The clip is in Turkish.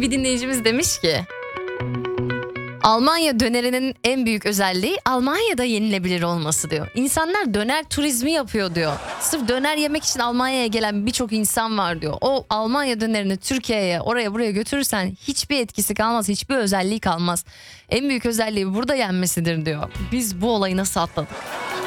Bir dinleyicimiz demiş ki Almanya dönerinin en büyük özelliği Almanya'da yenilebilir olması diyor. İnsanlar döner turizmi yapıyor diyor. Sırf döner yemek için Almanya'ya gelen birçok insan var diyor. O Almanya dönerini Türkiye'ye oraya buraya götürürsen hiçbir etkisi kalmaz, hiçbir özelliği kalmaz. En büyük özelliği burada yenmesidir diyor. Biz bu olayı nasıl atladık?